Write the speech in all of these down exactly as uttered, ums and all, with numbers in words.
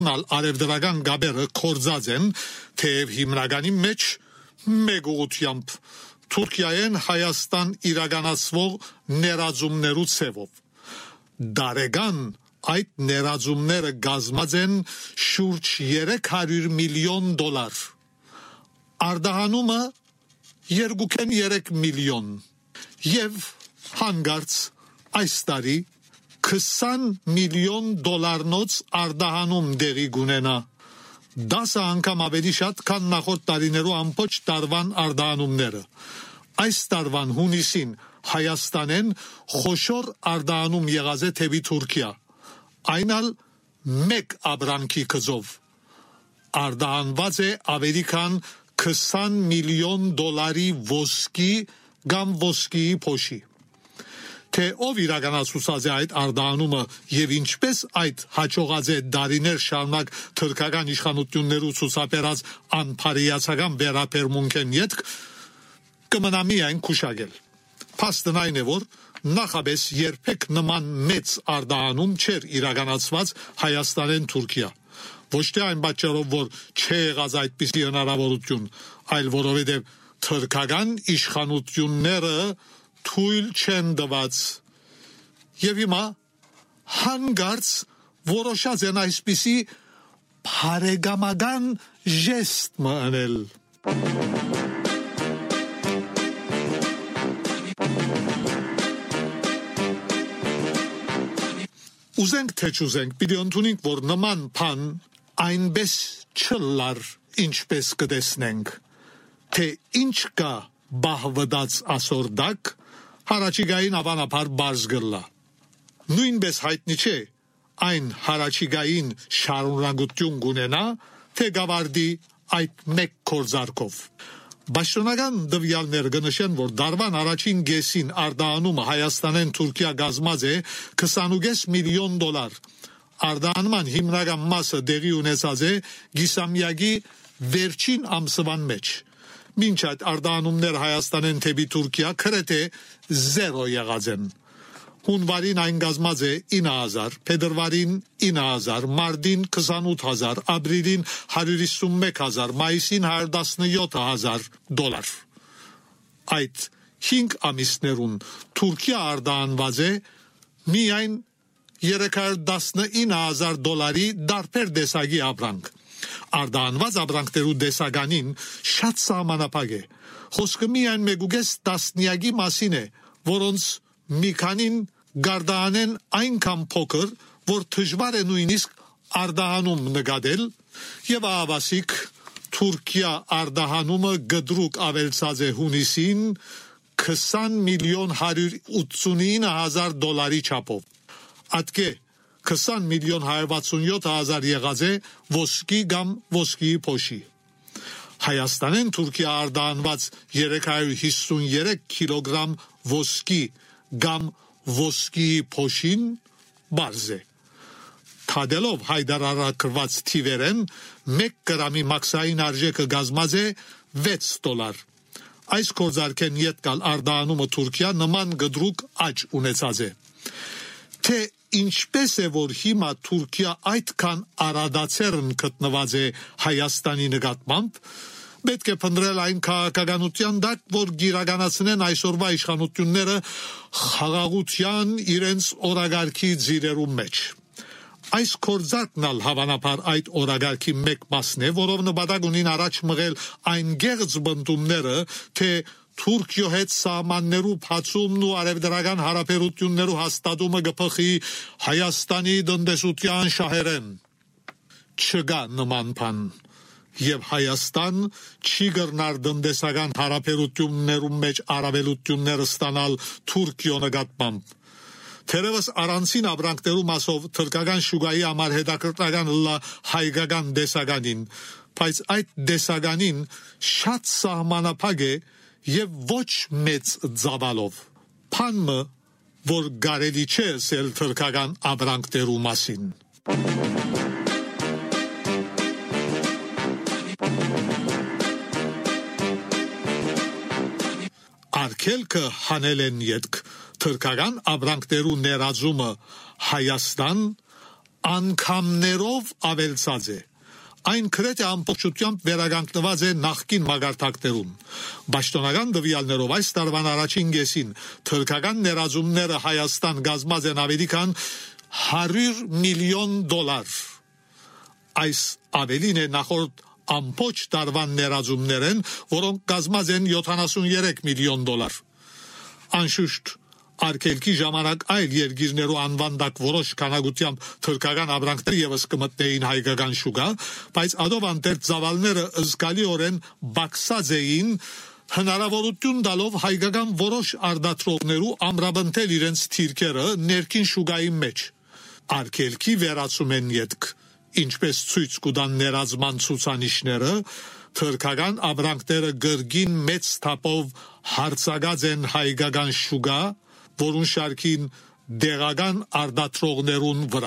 արևդրական գաբերը կորձած են, թեև հիմնականի մեջ մեկ ուղղությամբ Թուրքիայեն Հայաստան իրականացվող ներածումներու ցևով։ Դարեգան այդ ներածումները գազմած են շուրջ երեք հարյուր միլիոն դոլար։ Արդահանումը երկուքեն երեք միլիոն եւ հանգարց այս տարի քսան միլիոն դոլարնոց արդահանում դեղի գունենա։ Դասը անգամ ավելի շատ, քան նախորդ տարիներու ամբողջ տարվան արդահանումները։ Այս տարվան հունիսին Հայաստանեն խոշոր արդահանում եղած է թեպի Թուրքիա, այնալ մեկ աբրանքի գծով։ Արդահանված է ավելի քան քսան միլիոն դոլարի ոսկի կամ ոսկիի փոշի։ Թե ով իրականացուցած է այդ արդահանումը եւ ինչպես այդ հաջողած է դարիներ շարունակ թուրքական իշխանություններու ցուցաբերած անփարիացական վերաբերմունքեն յետք կմնա միայն քուշագել։ Փաստն այն է, որ նախաբես երբեք նման մեծ արդահանում չէր իրականացված Հայաստանեն Թուրքիա։ Ոչ թե այն պատճառով, որ չէ եղած այդպիսի հնարավորություն, այլ որովհետև թուրքական իշխանությունները թույլ չեն տված։ Եվ հիմա հանգարց որոշած են այսպիսի բարեկամական ժեստ մանել։ Ուզենք թե չուզենք, պիտի ընդունենք, որ նման բան այնպես չլար, ինչպես կտեսնենք, թե ինչ կա բահվդած ասորդակ, հարաճիգային ավանապար բարձ գլա։ Նույնպես հայտնի չէ, այն հարաճիգային շարունակություն գունենա, թե գավարդի այդ մեկ կորձարկով։ Բաշտոնական դվյալներ կնշեն, որ դարվան առաջին գեսին արդահանումը Հայաստանեն Թուրքիա գազմած է քսանուկես միլիոն դոլար։ Արդահանման հիմնական մասը դեղի ունեցած է գիսամյակի վերջին ամսվան մեջ։ Մինչ այդ արդահանումներ Հայաստանեն թեպի Թուրքիա գրեթե զերո եղած են։ Հունվարին այն գազմած է ինը հազար, փետրվարին ինը հազար, մարտին քսանութ հազար, ապրիլին հարյուր հիսունմեկ հազար, մայիսին հարյուր տասնյոթ հազար դոլար։ Այդ հինգ ամիսներուն Թուրքիա արդահանված է միայն երեք հարյուր տասնինը հազար դոլարի դարբեր տեսակի ապրանք։ Արդահանված ապրանքներու տեսականին շատ սահմանափակ է։ Խոսքը միայն մեկ տասնյակի մասին է, որոնց մի քանին գարդանեն այնքան փոքր, որ դժվար է նույնիսկ արդահանում նկատել, եւ ավասիկ Թուրքիա արդահանումը գդրուկ ավելցած է հունիսին քսան միլիոն հարյուր ութսունինը հազար դոլարի չափով։ Ատկե քսան միլիոն հարյուր վաթսունյոթ հազար եղած է ոսկի կամ ոսկիի փոշի։ Հայաստանեն Թուրքիա արդահանված երեք հարյուր հիսունյերեք կիլոգրամ ոսկի կամ ոսկիի փոշին բարձ է։ Թադելով հայտարարակրված թիվերեն մեկ գրամի մաքսային արժեքը գազմած է վեց դոլար։ Այս կորձարկեն յետկալ արդահանումը Թուրքիա նման գդրուկ աճ ունեցած է։ Թե ինչպես է, որ հիմա Թուրքիա այդքան արադացերն գտնված է Հայաստանի նկատմամբ, պետք է փնտրել այն քաղաքականության դակ, որ գիրականացնեն այսօրվա իշխանությունները խաղաղության իրենց օրագարկի ձիրերու մեջ։ Այս կորձարկն ալ հավանաբար այդ օրագարկի մեկ մասն է, որով նպատակ ունին առաջ մղել այն գեղձ բնդումները, թե Թուրքիո հետ սահմաններու բացումն ու արևդրական հարաբերություններու հաստատումը կփոխի Հայաստանի տնտեսության շահերեն։ Չկա նման բան։ Եվ Հայաստան չի կրնար տնտեսական հարաբերություններու մեջ առավելությունները ստանալ Թուրքիո նկատմամբ։ Թերևս առանցին ապրանքներու մասով թուրքական շուկայի համար հետաքրքրական լա հայկական դեսականին, բայց այդ դեսականին շատ սահմանափակ է եւ ոչ մեծ ծավալով։ Փանմը, որ գարելի չէ ասել թուրքական ապրանքներու մասին։ Արգելքը հանել են յետք թուրքական ապրանքներու ներածումը Հայաստան անգամներով ավելցած է։ Այն քրեթե ամբողջությամբ վերականգնված է նախկին մագարտակներում։ Պաշտոնական տվյալներով այս տարվան առաջին կեսին թուրքական ներազումները Հայաստան կազմած են ավելի քան հարյուր միլիոն դոլար։ Այս ավելին է նախորդ ամբողջ տարվան ներազումներն, որոնք կազմած են յոթանասունյոթ միլիոն դոլար։ Անշուշտ արգելքի ժամանակ այլ երկիրներու անվանդակ որոշ քանակությամբ թուրքական ապրանքներ եւս կմտնեին հայկական շուկա, բայց ադովանտեր ծավալները զգալիորեն բացած էին, հնարավորություն տալով հայկական որոշ արտադրողներու ամրապնդել իրենց թիրքերը ներքին շուկայի մեջ։ Արգելքի վերացումեն ետք, ինչպես ցույց կտան ներազման ցուցանիշները, թուրքական ապրանքները գրգին մեծ թափով հարցակած են հայկական շուկա, որուն շարքին դեղական արտադրողներուն վրա։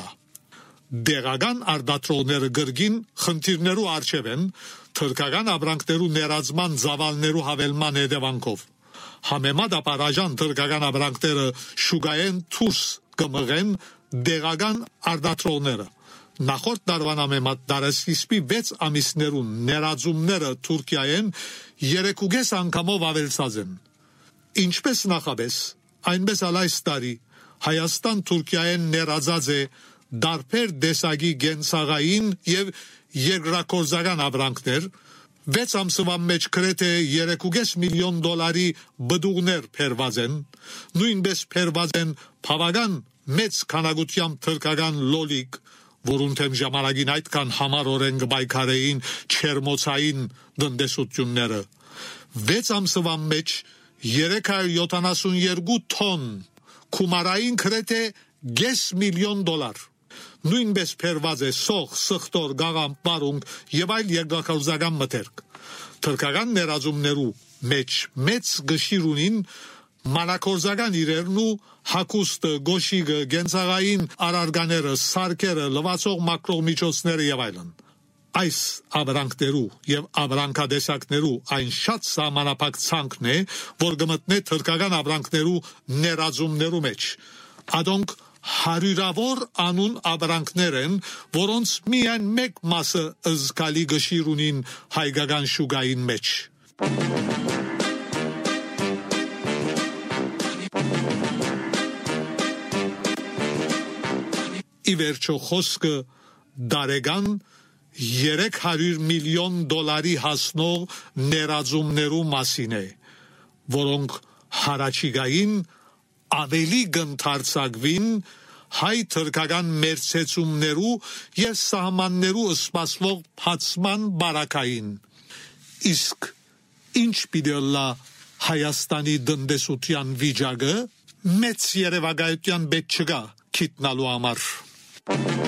Դեղական արտադրողները գրգին խնդիրներու առջև են թուրքական ապրանքներու ներազման ծավալներու հավելման հետևանքով։ Համեմատաբար աժան թուրքական ապրանքները շուկայեն դուրս կմղեն դեղական արտադրողները։ Նախորդ տարվան համեմատ դարաշրջանի վեց ամիսներուն ներազումները Թուրքիայեն երեքուկես անգամով ավելցած են։ Ինչպես նախապես, այնպես ալ այս տարի Հայաստան Թուրքիայեն ներազած է դարբեր տեսակի գենցաղային եւ երկրագործական ապրանքներ, վեց ամսվա մեջ գրեթե երեքուկես միլիոն դոլարի բդուղներ փերված են, նույնպես փերված են բավական մեծ քանակությամբ թուրքական լոլիկ, որուն թեմ ժամանակին այդքան համառորեն կպայքարեին չերմոցային տնտեսությունները։ Վեց ամսվա մեջ երեք հարյուր յոթանասունյոթ տոն կումարային գրեթե կես միլիոն դոլար։ Նույնպես փերված է սոխ, սխտոր, գաղամ, պարունգ եւ այլ երկրագործական մթերք։ Թուրքական ներազումներու մեջ մեծ գշիր ունին մանրակորձական իրերն ու հագուստը, գոշիգը, գենցաղային արարկաները, սարքերը, լվացող մակրող միջոցները եւ այլն։ Այս ապրանքներու եւ ապրանքադեսակներու այն շատ սահմանափակ ցանկն է, որ գմտնե թուրքական ապրանքներու ներազումներու մեջ։ Ադոնք հարյուրավոր անուն ապրանքներ են, որոնց միայն մեկ մասը զգալի գշիր ունին հայկական շուկային մեջ։ Իվերջո խոսքը դարեգան երեք հարյուր միլիոն դոլարի հասնող ներազումներու մասին է, որոնք հարաճիգային ավելի կընդարձակվին հայ-թուրքական մերձեցումներու եւ սահմաններու սպասվող փացման բարակային։ Իսկ ինչ պիտի լա Հայաստանի տնտեսության վիճակը մեծ երևակայության պետք չկա գիտնալու համար։